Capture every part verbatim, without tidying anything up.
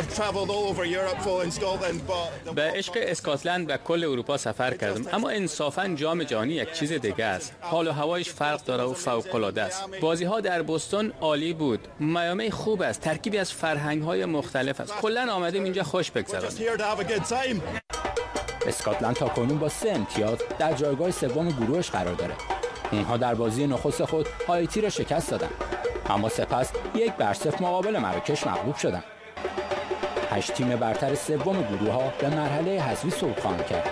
به عشق اسکاتلند و کل اروپا سفر کردم، اما انصافاً جام جهانی یک چیز دیگه است. حال و هوایش فرق داره و فوق‌العاده است. بازی‌ها در بوستون عالی بود. میامی خوب است، ترکیبی از فرهنگ‌های مختلف است. کلاً آمدیم اینجا خوش بگذرونیم. اسکاتلند تاکنون با سه امتیاز در جایگاه سوم گروهش قرار داره. اونها در بازی نخست خود هایتی را شکست دادند، اما سپس یک بر صفر مقابل مراکش مغلوب شدند. هشت تیم برتر سوم گروه ها به مرحله حذفی صعود خواهند کرد.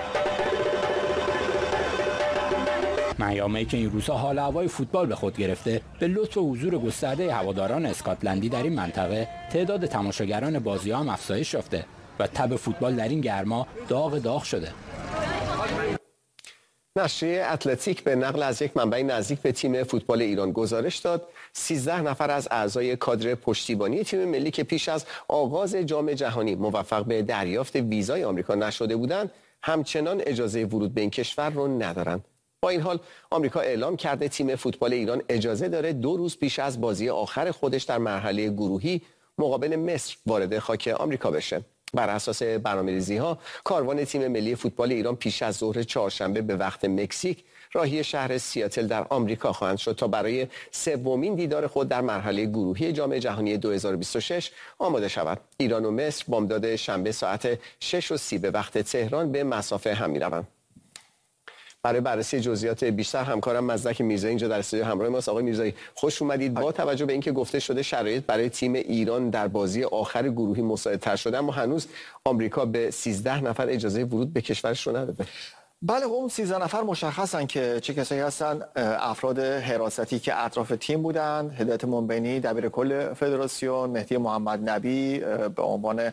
میامی که این روزها حال هوای فوتبال به خود گرفته، به لطف حضور گسترده هواداران اسکاتلندی در این منطقه، تعداد تماشاگران بازی ها هم افزایش یافته و تب فوتبال در این گرما داغ داغ شده. نشریه اتلتیک به نقل از یک منبع نزدیک به تیم فوتبال ایران گزارش داد سیزده نفر از اعضای کادر پشتیبانی تیم ملی که پیش از آغاز جام جهانی موفق به دریافت ویزای آمریکا نشده بودند، همچنان اجازه ورود به این کشور رو ندارند. با این حال آمریکا اعلام کرده تیم فوتبال ایران اجازه داره دو روز پیش از بازی آخر خودش در مرحله گروهی مقابل مصر وارد خاک آمریکا بشه. بر اساس برنامه‌ریزی‌ها کاروان تیم ملی فوتبال ایران پیش از ظهر چهارشنبه به وقت مکزیک راهی شهر سیاتل در آمریکا خواهند شد تا برای سومین دیدار خود در مرحله گروهی جام جهانی دو هزار و بیست و شش آماده شود. ایران و مصر بامداد شنبه ساعت شش و سی به وقت تهران به مسافه هم می‌روند. برای بررسی جزئیات بیشتر همکارم مزدک میرزایی اینجا در استودیو همراه ماست. آقای میرزایی خوش اومدید. با توجه به اینکه گفته شده شرایط برای تیم ایران در بازی آخر گروهی مساعدتر شده، اما هنوز آمریکا به سیزده نفر اجازه ورود به کشورش رو نداده. بله، اون سیزده نفر مشخصن که چه کسایی هستن. افراد حراستی که اطراف تیم بودن، هدایت منبینی دبیر کل فدراسیون، مهدی محمد نبی به عنوان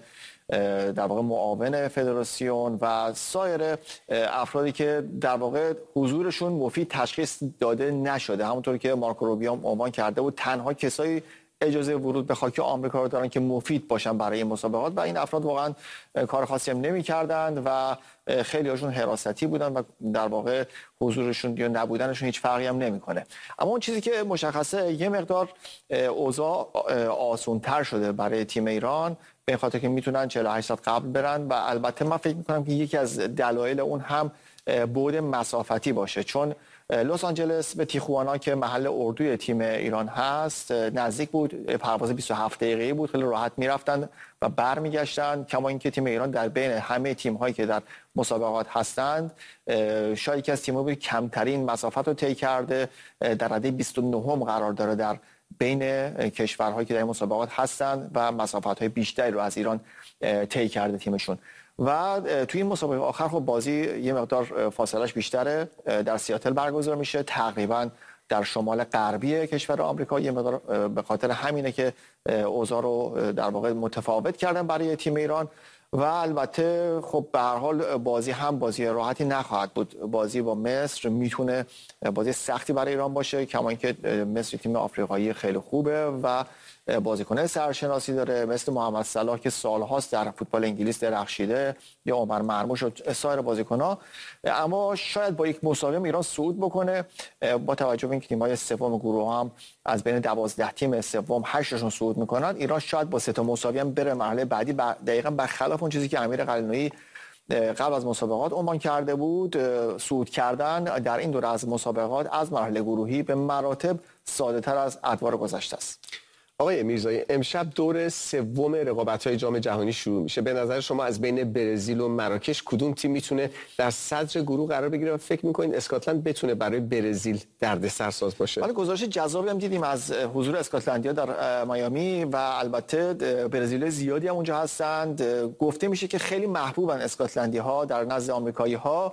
در واقع معاون فدراسیون و سایر افرادی که در واقع حضورشون مفید تشخیص داده نشده. همونطور که مارکو روبیو عنوان کرده بود، تنها کسایی اجازه ورود به خاک آمریکا رو دارن که مفید باشن برای این مسابقات و این افراد واقعا کار خاصی هم نمی‌کردند و خیلی هاشون حراستی بودن و در واقع حضورشون یا نبودنشون هیچ فرقی هم نمیکنه. اما اون چیزی که مشخصه یه مقدار اوضاع آسان‌تر شده برای تیم ایران، به این خاطر که میتونن چهل و هشت ساعت قبل برن و البته من فکر میکنم که یکی از دلایل اون هم بعد مسافتی باشه، چون لس آنجلس به تیخوانا که محل اردوی تیم ایران هست نزدیک بود، پرواز بیست و هفت دقیقه‌ای بود، خیلی راحت میرفتن و برمیگشتن. کما اینکه تیم ایران در بین همه تیم‌هایی که در مسابقات هستند شاید یکی از تیم‌ها بود کمترین مسافت رو طی کرده، در رده بیست و نه قرار داره در بین کشورهایی که در مسابقات هستند و مسافت‌های بیشتری رو از ایران طی کرده تیمشون. و توی این مسابقه آخر خب بازی یه مقدار فاصلهش بیشتره، در سیاتل برگزار میشه، تقریبا در شمال غربی کشور آمریکا. یه مقدار به خاطر همینه که اوضاع رو در واقع متفاوت کردن برای تیم ایران و البته خب به هر حال بازی هم بازی راحتی نخواهد بود. بازی با مصر میتونه بازی سختی برای ایران باشه، کما اینکه مصر تیم آفریقایی خیلی خوبه و بازیکنه سرشناسی داره مثل محمد صلاح که سالهاست در فوتبال انگلیس درخشیده، یا عمر مرموش و سایر بازیکن‌ها. اما شاید با یک مسابقه ایران صعود بکنه، با توجه به اینکه تیم‌های سوم گروه هم از بین دوازده تیم سوم هشتشون صعود میکنن، ایران شاید با سه تا مساوی هم بره مرحله بعدی، دقیقاً برخلاف اون چیزی که امیر قلعه‌نویی قبل از مسابقات عنوان کرده بود. صعود کردن در این دوره از مسابقات از مرحله گروهی به مراتب ساده‌تر از ادوار گذشته است. آقای میرزایی، امشب دور سوم رقابت‌های جام جهانی شروع میشه. به نظر شما از بین برزیل و مراکش کدوم تیم میتونه در صدر گروه قرار بگیره و فکر می‌کنید اسکاتلند بتونه برای برزیل دردسرساز باشه؟ ولی گزارش جذابی هم دیدیم از حضور اسکاتلندیا در میامی و البته برزیل زیادی هم اونجا هستند. گفته میشه که خیلی محبوبن اسکاتلندی‌ها در نزد آمریکایی‌ها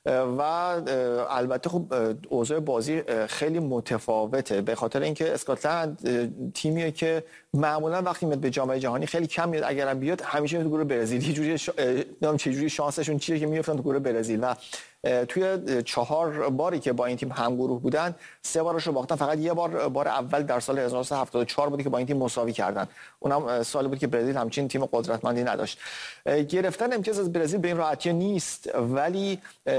و البته خب اوضاع بازی خیلی متفاوته، به خاطر اینکه اسکاتلند تیمیه که معمولا وقتی میاد به جام جهانی خیلی کم میاد، اگرم بیاد همیشه میاد تو گروه برزیل. یه جوری ش... نمیدونم چه جوری شانسشون چیه که میافتن تو گروه برزیل و توی چهار باری که با این تیم همگروه بودن سه بارش رو باختن. فقط یه بار بار اول در سال هزار و نهصد و هفتاد و چهار بود که با این تیم مساوی کردن، اونم سالی بود که برزیل همچین تیم قدرتمندی نداشت. گرفتن امتیاز از برزیل به این راحتی نیست ولی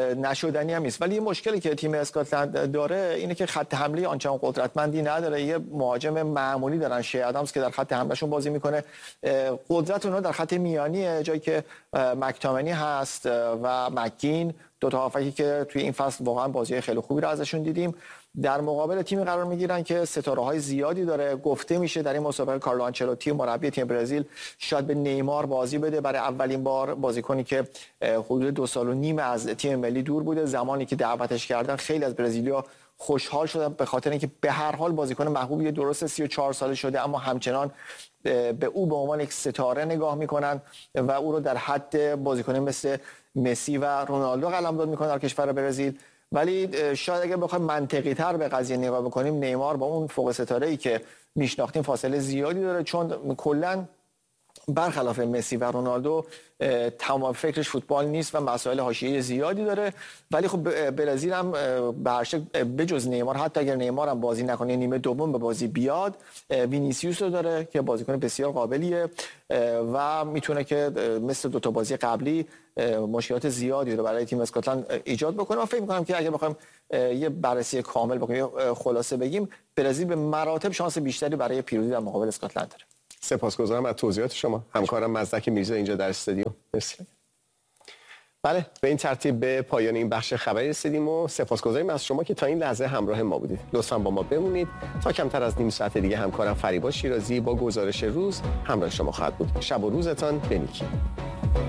نشدنی هم نیست. ولی یه مشکلی که تیم اسکاتلند داره اینه که خط حمله آنچنان قدرتمندی نداره. یه مهاجم معمولی دارن، شی ادامز که در خط حملهشون بازی میکنه. قدرت اونها در خط میانی، جایی که مک‌تامنی هست و مکین، دو تا هافکی که توی این فصل واقعا بازی خیلی خوبی رو ازشون دیدیم. در مقابل تیمی قرار میگیرن که ستاره‌های زیادی داره. گفته میشه در این مسابقه کارلو آنچلوتی مربی تیم برزیل شاید به نیمار بازی بده، برای اولین بار بازیکنی که حدود دو سال و نیم از تیم ملی دور بوده. زمانی که دعوتش کردن خیلی از برزیلیا خوشحال شدن به خاطر اینکه به هر حال بازیکن محبوبی، درسته سی و چهار ساله شده اما همچنان به او به عنوان یک ستاره نگاه میکنن و او رو در حد بازیکن مثل مسی و رونالدو قلمداد میکنن در کشور برزیل. ولی شاید اگر بخوایم منطقی تر به قضیه نگاه بکنیم، نیمار با اون فوق ستاره ای که میشناختیم فاصله زیادی داره، چون کلا برخلاف مسی و رونالدو تمام فکرش فوتبال نیست و مسائل حاشیه‌ای زیادی داره. ولی خب برزیل هم به هر شکل بجز نیمار، حتی اگر نیمار هم بازی نکنه نیمه دوم به بازی بیاد، وینیسیوس رو داره که بازیکن بسیار قابلیه و میتونه که مثل دو تا بازی قبلی مشکلات زیادی رو برای تیم اسکاتلند ایجاد بکنه. من فکر می‌کنم که اگر بخوایم یه بررسی کامل بکنیم، خلاصه بگیم، برزیل به مراتب شانس بیشتری برای پیروزی در مقابل اسکاتلند داره. سپاسگزارم از توضیحات شما. همکارم مزدک میرزا اینجا در استودیو. مرسی. بله، به این ترتیب به پایان این بخش خبری رسیدیم و سپاسگزاریم از شما که تا این لحظه همراه ما بودید. لطفاً با ما بمونید. تا کمتر از نیم ساعت دیگه همکارم فریبا شیرازی با گزارش روز همراه شما خواهد بود. شب و روزتان بنیکی.